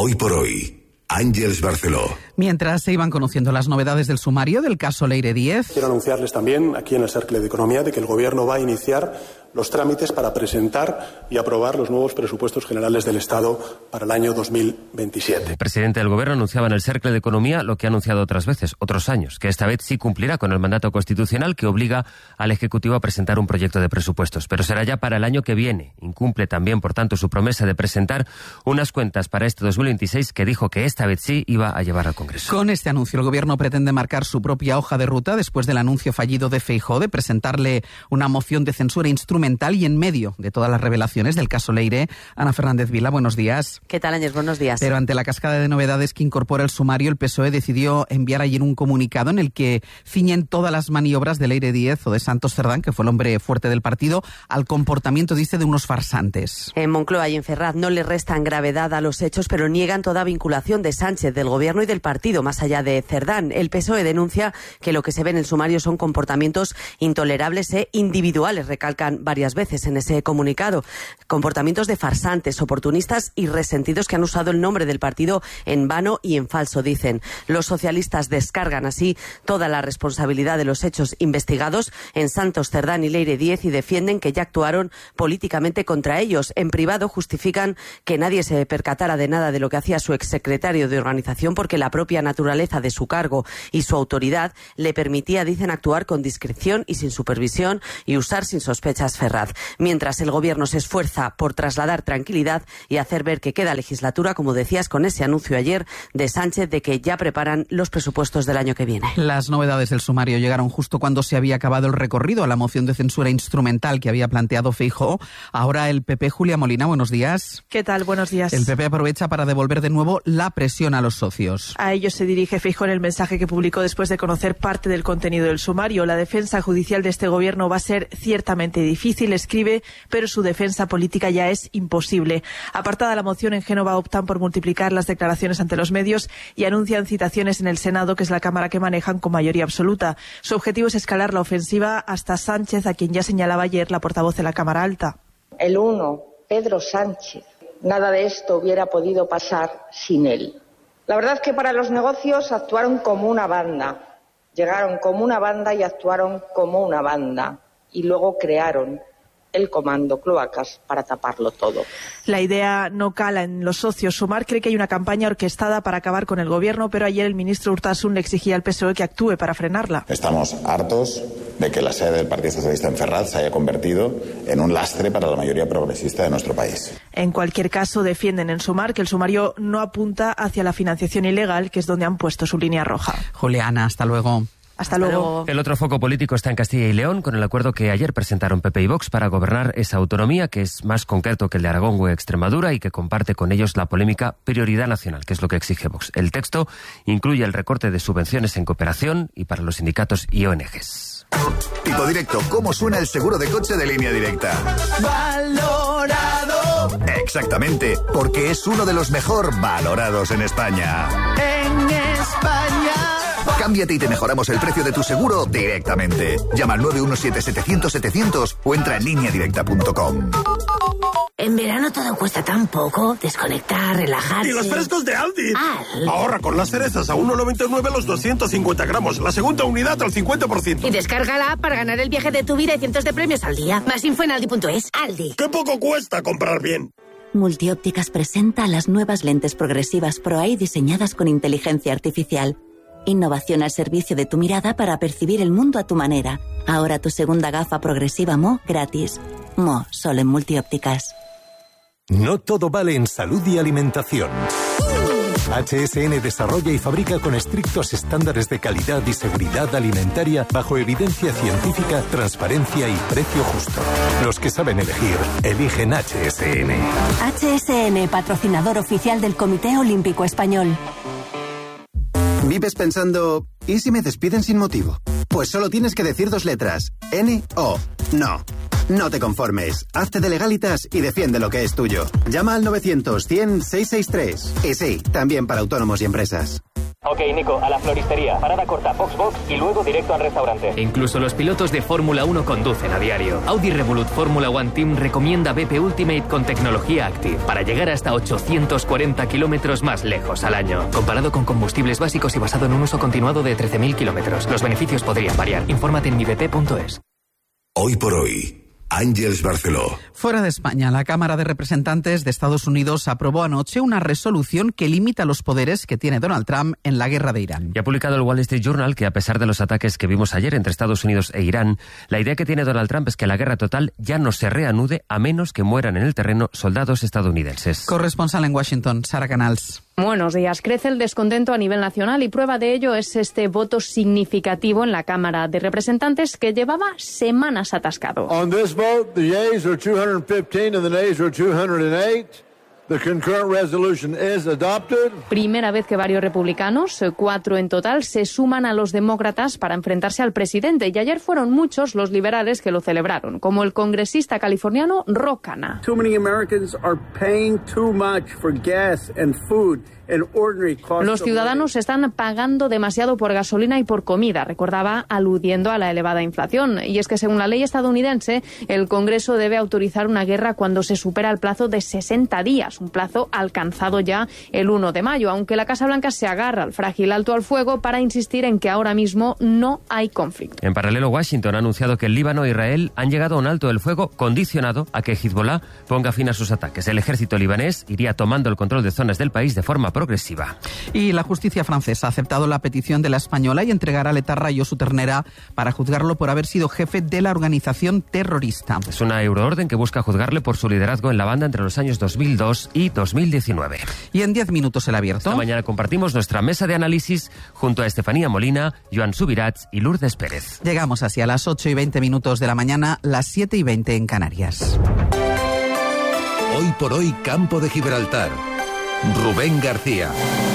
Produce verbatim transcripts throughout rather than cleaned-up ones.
Hoy por hoy, Àngels Barceló. Mientras se iban conociendo las novedades del sumario del caso Leire Díez. Quiero anunciarles también aquí en el Cercle de Economía de que el Gobierno va a iniciar los trámites para presentar y aprobar los nuevos presupuestos generales del Estado para el año dos mil veintisiete. El presidente del Gobierno anunciaba en el Cercle de Economía lo que ha anunciado otras veces, otros años, que esta vez sí cumplirá con el mandato constitucional que obliga al Ejecutivo a presentar un proyecto de presupuestos, pero será ya para el año que viene. Incumple también, por tanto, su promesa de presentar unas cuentas para este dos mil veintiséis que dijo que esta vez sí iba a llevar al Congreso. Con este anuncio, el Gobierno pretende marcar su propia hoja de ruta después del anuncio fallido de Feijóo de presentarle una moción de censura instrumental y en medio de todas las revelaciones del caso Leire. Ana Fernández Vila, buenos días. ¿Qué tal, Ángel? Buenos días. Pero ante la cascada de novedades que incorpora el sumario, el P S O E decidió enviar ayer un comunicado en el que ciñen todas las maniobras de Leire Díez o de Santos Cerdán, que fue el hombre fuerte del partido, al comportamiento, dice, de unos farsantes. En Moncloa y en Ferraz no le restan gravedad a los hechos, pero niegan toda vinculación de Sánchez, del Gobierno y del partido, más allá de Cerdán. El P S O E denuncia que lo que se ve en el sumario son comportamientos intolerables e individuales, recalcan varias veces en ese comunicado. Comportamientos de farsantes, oportunistas y resentidos que han usado el nombre del partido en vano y en falso, dicen. Los socialistas descargan así toda la responsabilidad de los hechos investigados en Santos Cerdán y Leire Díez y defienden que ya actuaron políticamente contra ellos. En privado justifican que nadie se percatara de nada de lo que hacía su exsecretario de organización porque la propia naturaleza de su cargo y su autoridad le permitía, dicen, actuar con discreción y sin supervisión y usar sin sospechas Ferraz. Mientras el Gobierno se esfuerza por trasladar tranquilidad y hacer ver que queda legislatura, como decías, con ese anuncio ayer de Sánchez de que ya preparan los presupuestos del año que viene. Las novedades del sumario llegaron justo cuando se había acabado el recorrido a la moción de censura instrumental que había planteado Feijóo. Ahora el P P, Julia Molina, buenos días. ¿Qué tal? Buenos días. El P P aprovecha para devolver de nuevo la presión a los socios. A ellos se dirige Feijóo en el mensaje que publicó después de conocer parte del contenido del sumario. La defensa judicial de este Gobierno va a ser ciertamente difícil, escribe, pero su defensa política ya es imposible. Apartada la moción, en Génova optan por multiplicar las declaraciones ante los medios y anuncian citaciones en el Senado, que es la Cámara que manejan con mayoría absoluta. Su objetivo es escalar la ofensiva hasta Sánchez, a quien ya señalaba ayer la portavoz de la Cámara Alta. El uno, Pedro Sánchez. Nada de esto hubiera podido pasar sin él. La verdad es que para los negocios actuaron como una banda. Llegaron como una banda y actuaron como una banda. Y luego crearon el comando Cloacas para taparlo todo. La idea no cala en los socios. Sumar cree que hay una campaña orquestada para acabar con el Gobierno, pero ayer el ministro Urtasun le exigía al P S O E que actúe para frenarla. Estamos hartos de que la sede del Partido Socialista en Ferraz se haya convertido en un lastre para la mayoría progresista de nuestro país. En cualquier caso, defienden en Sumar que el sumario no apunta hacia la financiación ilegal, que es donde han puesto su línea roja. Juliana, hasta luego. Hasta luego. El otro foco político está en Castilla y León, con el acuerdo que ayer presentaron P P y Vox para gobernar esa autonomía, que es más concreto que el de Aragón o Extremadura y que comparte con ellos la polémica prioridad nacional, que es lo que exige Vox. El texto incluye el recorte de subvenciones en cooperación y para los sindicatos y O N Ges. Tipo Directo, ¿cómo suena el seguro de coche de Línea Directa? Valorado. Exactamente, porque es uno de los mejor valorados en España. En España. Cámbiate y te mejoramos el precio de tu seguro directamente. Llama al nueve uno siete, setecientos, setecientos o entra en línea directa punto com. En verano todo cuesta tan poco. Desconectar, relajarse. ¡Y los frescos de Aldi! Al. Ahorra con las cerezas a uno noventa y nueve los doscientos cincuenta gramos. La segunda unidad al cincuenta por ciento. Y descarga la app para ganar el viaje de tu vida y cientos de premios al día. Más info en aldi punto es. Aldi. ¡Qué poco cuesta comprar bien! Multiópticas presenta las nuevas lentes progresivas ProEye diseñadas con inteligencia artificial. Innovación al servicio de tu mirada para percibir el mundo a tu manera. Ahora tu segunda gafa progresiva Mo gratis. Mo, solo en Multiópticas. No todo vale en salud y alimentación. H S N desarrolla y fabrica con estrictos estándares de calidad y seguridad alimentaria bajo evidencia científica, transparencia y precio justo. Los que saben elegir, eligen H S N. H S N, patrocinador oficial del Comité Olímpico Español. ¿Vives pensando, ¿y si me despiden sin motivo? Pues solo tienes que decir dos letras, N O. No. No te conformes. Hazte de Legalitas y defiende lo que es tuyo. Llama al novecientos, cien, seiscientos sesenta y tres. Y sí, también para autónomos y empresas. Ok, Nico, a la floristería. Parada corta, Box Box y luego directo al restaurante. Incluso los pilotos de Fórmula uno conducen a diario. Audi Revolut Fórmula One Team recomienda B P Ultimate con tecnología Active para llegar hasta ochocientos cuarenta kilómetros más lejos al año. Comparado con combustibles básicos y basado en un uso continuado de trece mil kilómetros. Los beneficios podrían variar. Infórmate en mi b p punto es. Hoy por hoy, Ángeles Barceló. Fuera de España, la Cámara de Representantes de Estados Unidos aprobó anoche una resolución que limita los poderes que tiene Donald Trump en la guerra de Irán. Y ha publicado el Wall Street Journal que, a pesar de los ataques que vimos ayer entre Estados Unidos e Irán, la idea que tiene Donald Trump es que la guerra total ya no se reanude a menos que mueran en el terreno soldados estadounidenses. Corresponsal en Washington, Sara Canals. Buenos días. Crece el descontento a nivel nacional y prueba de ello es este voto significativo en la Cámara de Representantes que llevaba semanas atascado. On this vote, the yeas are two hundred fifteen and the nays are two hundred eight. The concurrent resolution is adopted. Primera vez que varios republicanos, cuatro en total, se suman a los demócratas para enfrentarse al presidente. Y ayer fueron muchos los liberales que lo celebraron, como el congresista californiano Ro Khanna. Too many Americans are paying too much for gas and food. Los ciudadanos están pagando demasiado por gasolina y por comida, recordaba, aludiendo a la elevada inflación. Y es que según la ley estadounidense, el Congreso debe autorizar una guerra cuando se supera el plazo de sesenta días, un plazo alcanzado ya el uno de mayo, aunque la Casa Blanca se agarra al frágil alto al fuego para insistir en que ahora mismo no hay conflicto. En paralelo, Washington ha anunciado que el Líbano e Israel han llegado a un alto del fuego condicionado a que Hezbollah ponga fin a sus ataques. El ejército libanés iría tomando el control de zonas del país de forma progresiva. Y la justicia francesa ha aceptado la petición de la española y entregará a Letarra y Josu Ternera para juzgarlo por haber sido jefe de la organización terrorista. Es una euroorden que busca juzgarle por su liderazgo en la banda entre los años dos mil dos y dos mil diecinueve. Y en diez minutos el abierto. Esta mañana compartimos nuestra mesa de análisis junto a Estefanía Molina, Joan Subirats y Lourdes Pérez. Llegamos así a las ocho y veinte minutos de la mañana, las siete y veinte en Canarias. Hoy por hoy, Campo de Gibraltar. Rubén García.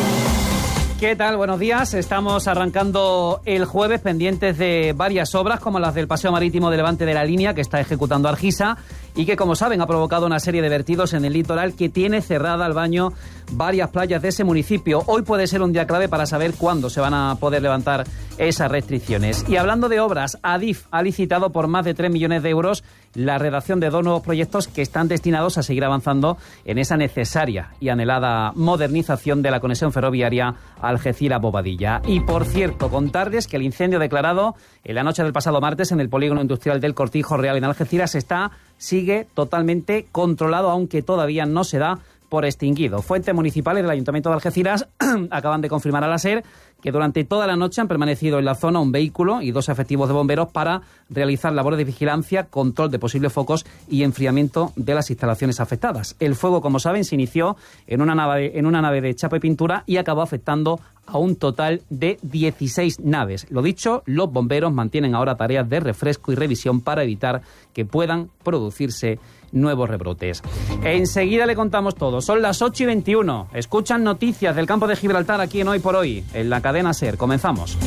¿Qué tal? Buenos días. Estamos arrancando el jueves pendientes de varias obras como las del Paseo Marítimo de Levante de la Línea que está ejecutando Argisa y que, como saben, ha provocado una serie de vertidos en el litoral que tiene cerrada al baño varias playas de ese municipio. Hoy puede ser un día clave para saber cuándo se van a poder levantar esas restricciones. Y hablando de obras, Adif ha licitado por más de tres millones de euros la redacción de dos nuevos proyectos que están destinados a seguir avanzando en esa necesaria y anhelada modernización de la conexión ferroviaria Algeciras-Bobadilla. Y, por cierto, contarles que el incendio declarado en la noche del pasado martes en el polígono industrial del Cortijo Real en Algeciras está, sigue totalmente controlado, aunque todavía no se da por extinguido. Fuentes municipales del Ayuntamiento de Algeciras acaban de confirmar a la SER que durante toda la noche han permanecido en la zona un vehículo y dos efectivos de bomberos para realizar labores de vigilancia, control de posibles focos y enfriamiento de las instalaciones afectadas. El fuego, como saben, se inició en una nave, en una nave de chapa y pintura y acabó afectando a un total de dieciséis naves. Lo dicho, los bomberos mantienen ahora tareas de refresco y revisión para evitar que puedan producirse nuevos rebrotes. Enseguida le contamos todo. Son las ocho y veintiuno. Escuchan noticias del campo de Gibraltar aquí en Hoy por Hoy, en la cadena SER. Comenzamos.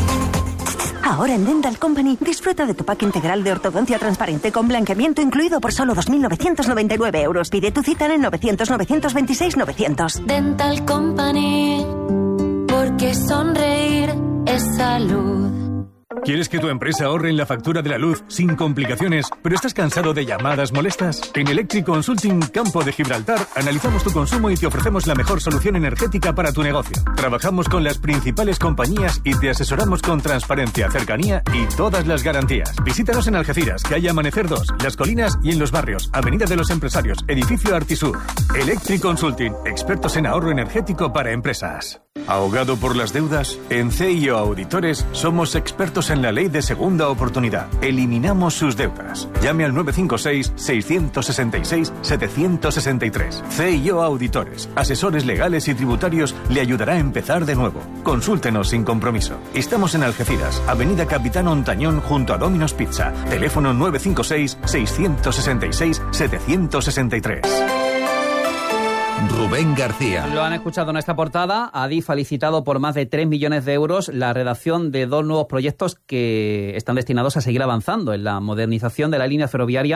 Ahora en Dental Company disfruta de tu pack integral de ortodoncia transparente con blanqueamiento incluido por solo dos mil novecientos noventa y nueve euros. Pide tu cita en el novecientos, novecientos veintiséis, novecientos. Dental Company, porque sonreír es salud. ¿Quieres que tu empresa ahorre en la factura de la luz sin complicaciones, pero estás cansado de llamadas molestas? En Electric Consulting Campo de Gibraltar analizamos tu consumo y te ofrecemos la mejor solución energética para tu negocio. Trabajamos con las principales compañías y te asesoramos con transparencia, cercanía y todas las garantías. Visítanos en Algeciras, calle Amanecer dos, Las Colinas y en Los Barrios, Avenida de los Empresarios, edificio Artisur. Electric Consulting, expertos en ahorro energético para empresas. ¿Ahogado por las deudas? En C I O Auditores somos expertos en la ley de segunda oportunidad. Eliminamos sus deudas. Llame al nueve cinco seis, seis seis seis, siete seis tres. C I O Auditores, asesores legales y tributarios, le ayudará a empezar de nuevo. Consúltenos sin compromiso. Estamos en Algeciras, Avenida Capitán Ontañón junto a Domino's Pizza. Teléfono nueve cinco seis, seis seis seis, siete seis tres. Rubén García. Lo han escuchado en esta portada. Adif ha licitado por más de tres millones de euros la redacción de dos nuevos proyectos que están destinados a seguir avanzando en la modernización de la línea ferroviaria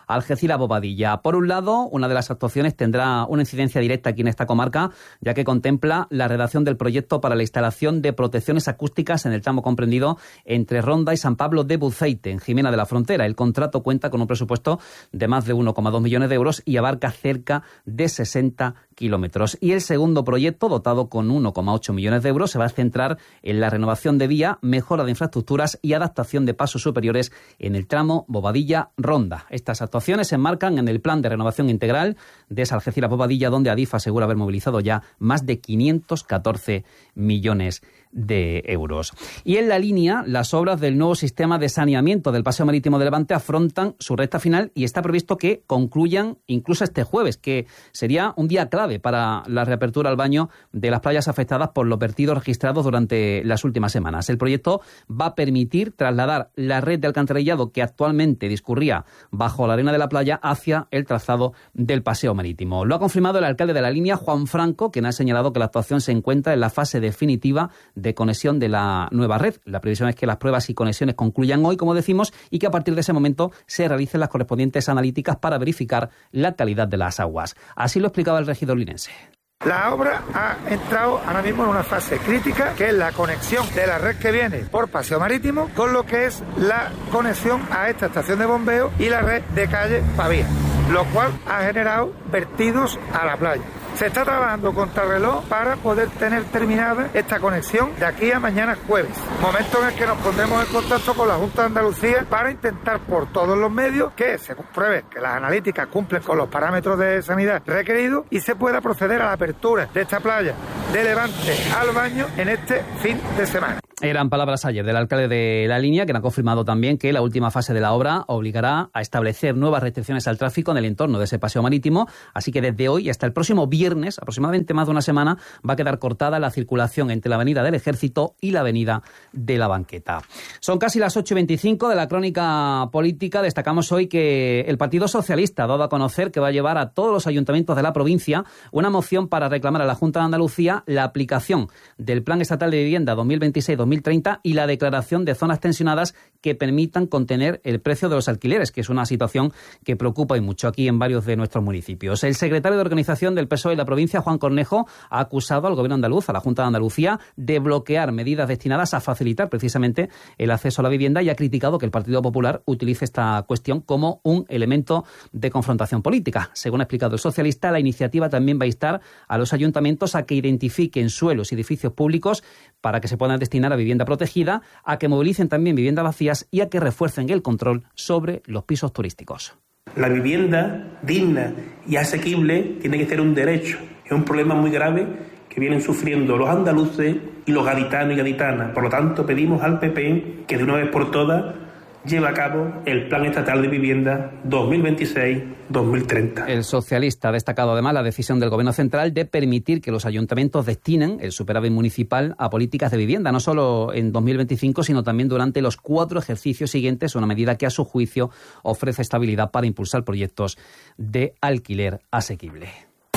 Algeciras-Bobadilla. Por un lado, una de las actuaciones tendrá una incidencia directa aquí en esta comarca, ya que contempla la redacción del proyecto para la instalación de protecciones acústicas en el tramo comprendido entre Ronda y San Pablo de Buceite, en Jimena de la Frontera. El contrato cuenta con un presupuesto de más de uno coma dos millones de euros y abarca cerca de sesenta kilómetros. Y el segundo proyecto, dotado con uno coma ocho millones de euros, se va a centrar en la renovación de vía, mejora de infraestructuras y adaptación de pasos superiores en el tramo Bobadilla-Ronda. Estas actuaciones se enmarcan en el plan de renovación integral de esa Algeciras-Bobadilla, donde Adif asegura haber movilizado ya más de quinientos catorce millones de euros. Y en la línea, las obras del nuevo sistema de saneamiento del Paseo Marítimo de Levante afrontan su recta final y está previsto que concluyan incluso este jueves, que sería un día clave para la reapertura al baño de las playas afectadas por los vertidos registrados durante las últimas semanas. El proyecto va a permitir trasladar la red de alcantarillado que actualmente discurría bajo la arena de la playa hacia el trazado del Paseo Marítimo. Lo ha confirmado el alcalde de la línea, Juan Franco, quien ha señalado que la actuación se encuentra en la fase definitiva de conexión de la nueva red. La previsión es que las pruebas y conexiones concluyan hoy, como decimos, y que a partir de ese momento se realicen las correspondientes analíticas para verificar la calidad de las aguas. Así lo explicaba el regidor linense. La obra ha entrado ahora mismo en una fase crítica, que es la conexión de la red que viene por Paseo Marítimo con lo que es la conexión a esta estación de bombeo y la red de calle Pavía, lo cual ha generado vertidos a la playa. Se está trabajando contrarreloj para poder tener terminada esta conexión de aquí a mañana jueves, momento en el que nos pondremos en contacto con la Junta de Andalucía para intentar por todos los medios que se compruebe que las analíticas cumplen con los parámetros de sanidad requeridos y se pueda proceder a la apertura de esta playa de Levante al baño en este fin de semana. Eran palabras ayer del alcalde de la línea, que ha confirmado también que la última fase de la obra obligará a establecer nuevas restricciones al tráfico en el entorno de ese paseo marítimo, así que desde hoy hasta el próximo viernes, aproximadamente más de una semana, va a quedar cortada la circulación entre la avenida del Ejército y la avenida de la Banqueta. Son casi las ocho y veinticinco de la crónica política. Destacamos hoy que el Partido Socialista ha dado a conocer que va a llevar a todos los ayuntamientos de la provincia una moción para reclamar a la Junta de Andalucía la aplicación del Plan Estatal de Vivienda dos mil veintiséis dos mil treinta y la declaración de zonas tensionadas que permitan contener el precio de los alquileres, que es una situación que preocupa y mucho aquí en varios de nuestros municipios. El secretario de Organización del P S O E de la provincia, Juan Cornejo, ha acusado al Gobierno andaluz, a la Junta de Andalucía, de bloquear medidas destinadas a facilitar precisamente el acceso a la vivienda y ha criticado que el Partido Popular utilice esta cuestión como un elemento de confrontación política. Según ha explicado el socialista, la iniciativa también va a instar a los ayuntamientos a que identifiquen suelos y edificios públicos para que se puedan destinar a vivienda protegida, a que movilicen también viviendas vacías y a que refuercen el control sobre los pisos turísticos. La vivienda digna y asequible tiene que ser un derecho. Es un problema muy grave que vienen sufriendo los andaluces y los gaditanos y gaditanas. Por lo tanto, pedimos al P P que de una vez por todas lleva a cabo el Plan Estatal de Vivienda dos mil veintiséis dos mil treinta. El socialista ha destacado además la decisión del Gobierno central de permitir que los ayuntamientos destinen el superávit municipal a políticas de vivienda, no solo en dos mil veinticinco, sino también durante los cuatro ejercicios siguientes, una medida que a su juicio ofrece estabilidad para impulsar proyectos de alquiler asequible.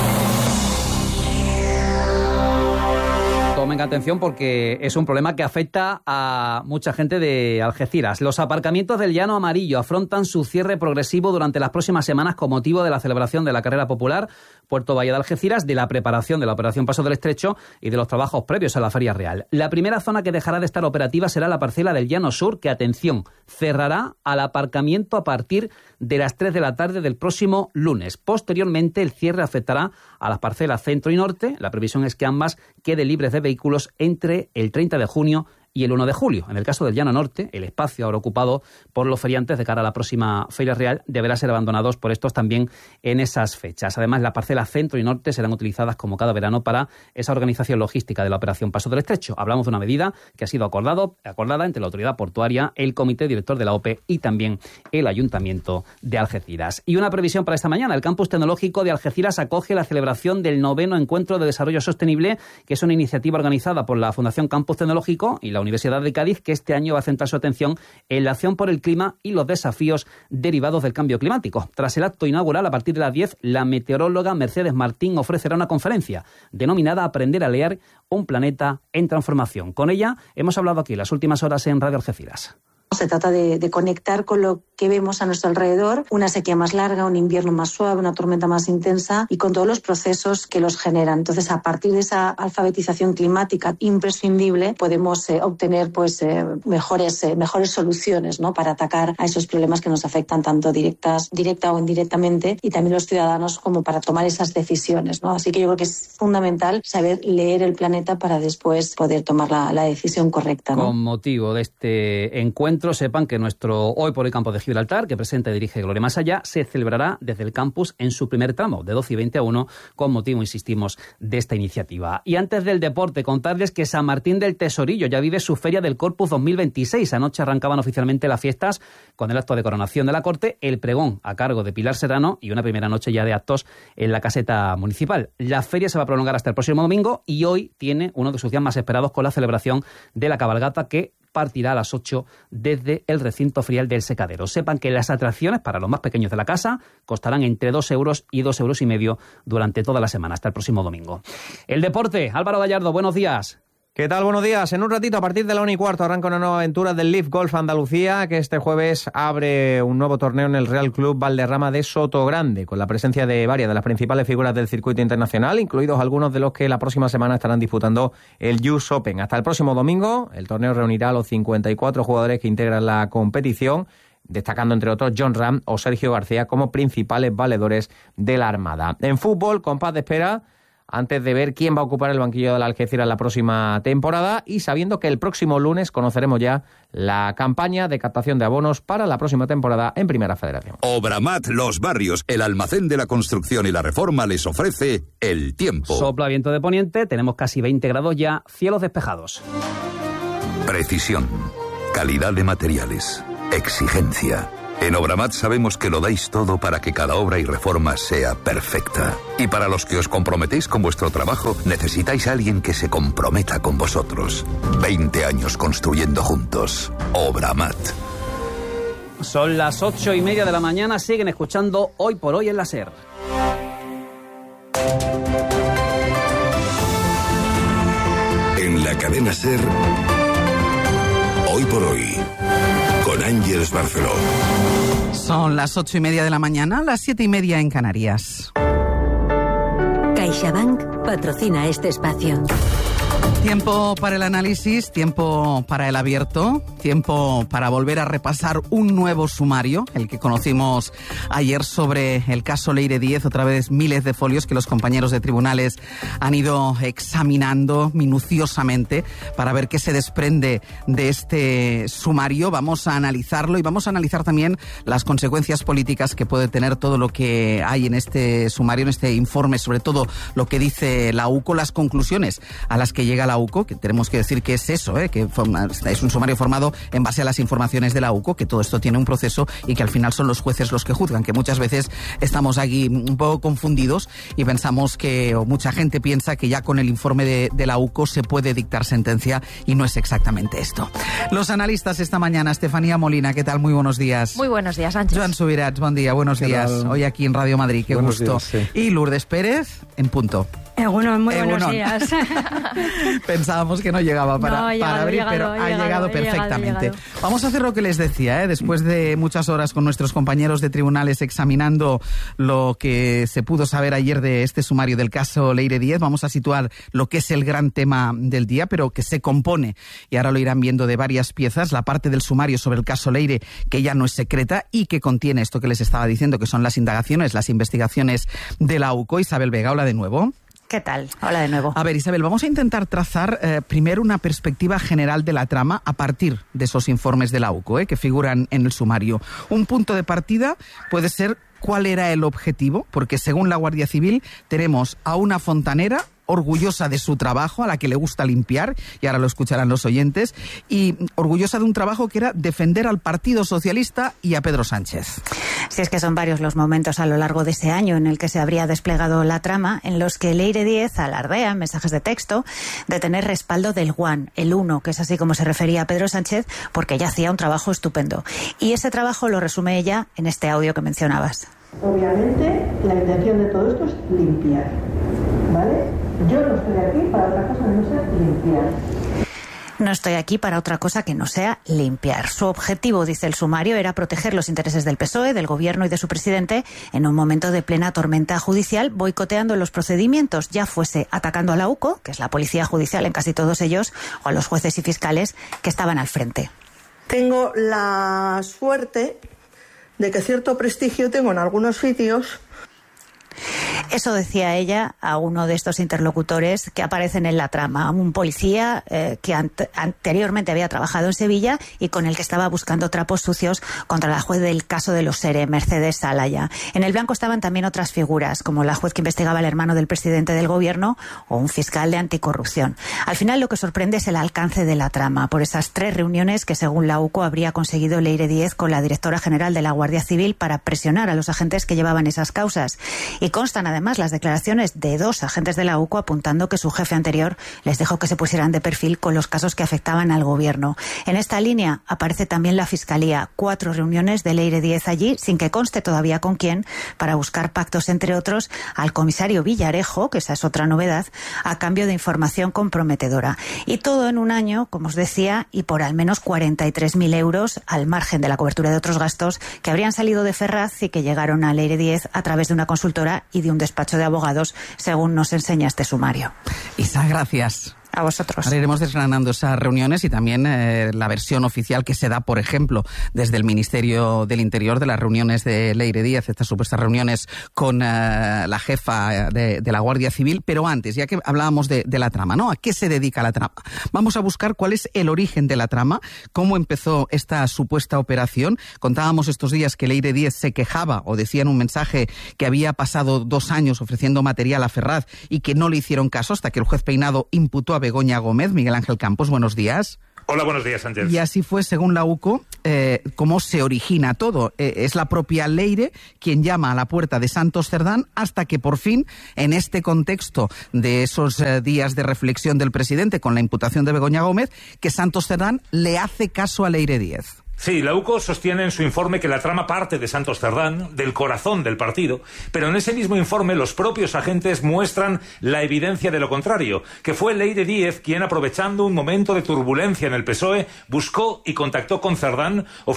Tomen atención porque es un problema que afecta a mucha gente de Algeciras. Los aparcamientos del Llano Amarillo afrontan su cierre progresivo durante las próximas semanas con motivo de la celebración de la carrera popular Puerto Valle de Algeciras, de la preparación de la operación Paso del Estrecho y de los trabajos previos a la Feria Real. La primera zona que dejará de estar operativa será la parcela del Llano Sur, que, atención, cerrará al aparcamiento a partir de las tres de la tarde del próximo lunes. Posteriormente, el cierre afectará a las parcelas Centro y Norte. La previsión es que ambas queden libres de vehículos entre el treinta de junio y el uno de julio. En el caso del Llano Norte, el espacio ahora ocupado por los feriantes de cara a la próxima Feria Real deberá ser abandonados por estos también en esas fechas. Además, las parcelas Centro y Norte serán utilizadas como cada verano para esa organización logística de la operación Paso del Estrecho. Hablamos de una medida que ha sido acordado, acordada entre la autoridad portuaria, el comité director de la O P E y también el Ayuntamiento de Algeciras. Y una previsión para esta mañana. El Campus Tecnológico de Algeciras acoge la celebración del noveno Encuentro de Desarrollo Sostenible, que es una iniciativa organizada por la Fundación Campus Tecnológico y la Universidad de Cádiz, que este año va a centrar su atención en la acción por el clima y los desafíos derivados del cambio climático. Tras el acto inaugural, a partir de las diez, la meteoróloga Mercedes Martín ofrecerá una conferencia denominada Aprender a leer un planeta en transformación. Con ella hemos hablado aquí las últimas horas en Radio Algeciras. Se trata de, de conectar con lo que vemos a nuestro alrededor, una sequía más larga, un invierno más suave, una tormenta más intensa y con todos los procesos que los generan. Entonces, a partir de esa alfabetización climática imprescindible, podemos eh, obtener pues eh, mejores, eh, mejores soluciones, ¿no?, para atacar a esos problemas que nos afectan tanto directas, directa o indirectamente, y también los ciudadanos como para tomar esas decisiones, ¿no? Así que yo creo que es fundamental saber leer el planeta para después poder tomar la, la decisión correcta, ¿no? Con motivo de este encuentro, sepan que nuestro Hoy por Hoy Campo de Gibraltar, que presenta y dirige Gloria Más Allá, se celebrará desde el campus en su primer tramo, de doce y veinte a una, con motivo, insistimos, de esta iniciativa. Y antes del deporte, contarles que San Martín del Tesorillo ya vive su Feria del Corpus dos mil veintiséis. Anoche arrancaban oficialmente las fiestas con el acto de coronación de la corte, el pregón a cargo de Pilar Serrano y una primera noche ya de actos en la caseta municipal. La feria se va a prolongar hasta el próximo domingo y hoy tiene uno de sus días más esperados con la celebración de la cabalgata, que partirá a las ocho desde el recinto ferial del Secadero. Sepan que las atracciones para los más pequeños de la casa costarán entre dos euros y dos euros y medio durante toda la semana, hasta el próximo domingo. El deporte, Álvaro Gallardo, buenos días. ¿Qué tal? Buenos días. En un ratito, a partir de la una y cuarto, arranca una nueva aventura del Leaf Golf Andalucía, que este jueves abre un nuevo torneo en el Real Club Valderrama de Sotogrande, con la presencia de varias de las principales figuras del circuito internacional, incluidos algunos de los que la próxima semana estarán disputando el U S Open. Hasta el próximo domingo, el torneo reunirá a los cincuenta y cuatro jugadores que integran la competición, destacando entre otros John Ram o Sergio García como principales valedores de la Armada. En fútbol, compás de espera antes de ver quién va a ocupar el banquillo del Algeciras la próxima temporada, y sabiendo que el próximo lunes conoceremos ya la campaña de captación de abonos para la próxima temporada en Primera Federación. Obramat Los Barrios, el almacén de la construcción y la reforma, les ofrece el tiempo. Sopla viento de poniente, tenemos casi veinte grados ya, cielos despejados. Precisión, calidad de materiales, exigencia. En Obramat sabemos que lo dais todo para que cada obra y reforma sea perfecta. Y para los que os comprometéis con vuestro trabajo, necesitáis a alguien que se comprometa con vosotros. veinte años construyendo juntos. Obramat. Son las ocho y media de la mañana, siguen escuchando Hoy por Hoy en la SER. En la cadena SER, Hoy por Hoy, con Ángeles Barceló. Son las ocho y media de la mañana, las siete y media en Canarias. CaixaBank patrocina este espacio. Tiempo para el análisis, tiempo para el abierto, tiempo para volver a repasar un nuevo sumario, el que conocimos ayer sobre el caso Leire Díez, otra vez miles de folios que los compañeros de tribunales han ido examinando minuciosamente para ver qué se desprende de este sumario. Vamos a analizarlo y vamos a analizar también las consecuencias políticas que puede tener todo lo que hay en este sumario, en este informe, sobre todo lo que dice la U C O, las conclusiones a las que llega la U C O, que tenemos que decir que es eso, ¿eh? que es un sumario formado en base a las informaciones de la U C O, que todo esto tiene un proceso y que al final son los jueces los que juzgan, que muchas veces estamos aquí un poco confundidos y pensamos que, o mucha gente piensa que ya con el informe de, de la U C O se puede dictar sentencia, y no es exactamente esto. Los analistas esta mañana, Estefanía Molina, ¿qué tal? Muy buenos días. Muy buenos días, Sánchez. Joan Subirats, buen día, buenos días. Tal? Hoy aquí en Radio Madrid, qué buenos gusto. Días, sí. Y Lourdes Pérez, en punto. Eh, bueno, muy buenos Egunon. días. Pensábamos que no llegaba para, no, ha llegado, para abrir, llegado, pero ha ha llegado, llegado ha perfectamente. llegado. Vamos a hacer lo que les decía, ¿eh? Después de muchas horas con nuestros compañeros de tribunales examinando lo que se pudo saber ayer de este sumario del caso Leire Díez, vamos a situar lo que es el gran tema del día, pero que se compone, y ahora lo irán viendo, de varias piezas. La parte del sumario sobre el caso Leire, que ya no es secreta y que contiene esto que les estaba diciendo, que son las indagaciones, las investigaciones de la U C O. Isabel Vega, hola de nuevo. ¿Qué tal? Hola de nuevo. A ver, Isabel, vamos a intentar trazar eh, primero una perspectiva general de la trama a partir de esos informes de la U C O, eh, que figuran en el sumario. Un punto de partida puede ser cuál era el objetivo, porque según la Guardia Civil tenemos a una fontanera orgullosa de su trabajo, a la que le gusta limpiar, y ahora lo escucharán los oyentes, y orgullosa de un trabajo que era defender al Partido Socialista y a Pedro Sánchez. Sí, es que son varios los momentos a lo largo de ese año en el que se habría desplegado la trama, en los que Leire Díez alardea en mensajes de texto de tener respaldo del One, el uno, que es así como se refería a Pedro Sánchez, porque ella hacía un trabajo estupendo. Y ese trabajo lo resume ella en este audio que mencionabas. Obviamente, la intención de todo esto es limpiar, ¿vale? Yo no estoy aquí para otra cosa que no sea limpiar. No estoy aquí para otra cosa que no sea limpiar. Su objetivo, dice el sumario, era proteger los intereses del P S O E, del Gobierno y de su presidente en un momento de plena tormenta judicial, boicoteando los procedimientos, ya fuese atacando a la U C O, que es la policía judicial en casi todos ellos, o a los jueces y fiscales que estaban al frente. Tengo la suerte de que cierto prestigio tengo en algunos sitios. Eso decía ella a uno de estos interlocutores que aparecen en la trama, un policía eh, que ant- anteriormente había trabajado en Sevilla y con el que estaba buscando trapos sucios contra la juez del caso de los SERE, Mercedes Salaya. En el blanco estaban también otras figuras, como la juez que investigaba al hermano del presidente del gobierno o un fiscal de anticorrupción. Al final lo que sorprende es el alcance de la trama, por esas tres reuniones que según la U C O habría conseguido Leire Díez con la directora general de la Guardia Civil para presionar a los agentes que llevaban esas causas. Y constan además las declaraciones de dos agentes de la U C O apuntando que su jefe anterior les dejó que se pusieran de perfil con los casos que afectaban al gobierno. En esta línea aparece también la Fiscalía. Cuatro reuniones de Leire Díez allí, sin que conste todavía con quién, para buscar pactos, entre otros, al comisario Villarejo, que esa es otra novedad, a cambio de información comprometedora. Y todo en un año, como os decía, y por al menos cuarenta y tres mil euros, al margen de la cobertura de otros gastos que habrían salido de Ferraz y que llegaron a Leire Díez a través de una consultora y de un despacho de abogados, según nos enseña este sumario. Isa, gracias. A vosotros. Ahora iremos desgranando esas reuniones y también eh, la versión oficial que se da, por ejemplo, desde el Ministerio del Interior de las reuniones de Leire Díez, estas supuestas reuniones con eh, la jefa de, de la Guardia Civil. Pero antes, ya que hablábamos de, de la trama, ¿no? ¿A qué se dedica la trama? Vamos a buscar cuál es el origen de la trama, cómo empezó esta supuesta operación. Contábamos estos días que Leire Díez se quejaba o decía en un mensaje que había pasado dos años ofreciendo material a Ferraz y que no le hicieron caso hasta que el juez Peinado imputó a Begoña Gómez. Miguel Ángel Campos, buenos días. Hola, buenos días, Ángel. Y así fue, según la U C O, eh, cómo se origina todo. Eh, es la propia Leire quien llama a la puerta de Santos Cerdán hasta que por fin, en este contexto de esos eh, días de reflexión del presidente con la imputación de Begoña Gómez, que Santos Cerdán le hace caso a Leire Díez. Sí, la U C O sostiene en su informe que la trama parte de Santos Cerdán, del corazón del partido, pero en ese mismo informe los propios agentes muestran la evidencia de lo contrario, que fue Leire Díez quien, aprovechando un momento de turbulencia en el P S O E, buscó y contactó con Cerdán,